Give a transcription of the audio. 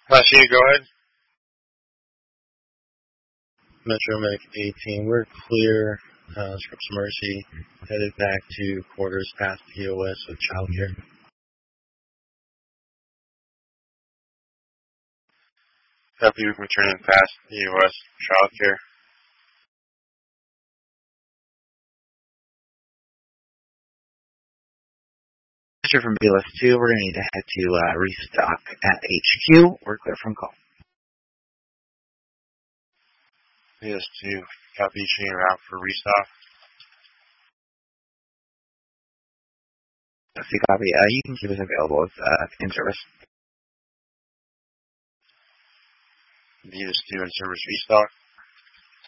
Matthew, go ahead. Metro Medic 18, we're clear. Scripps Mercy headed back to quarters past POS with childcare. Copy, returning past POS childcare. From BLS2, we're going to need to head to restock at HQ. We're clear from call. BLS2, copy, chain route for restock. See, copy. You can keep us available with in service. BLS2 in service restock.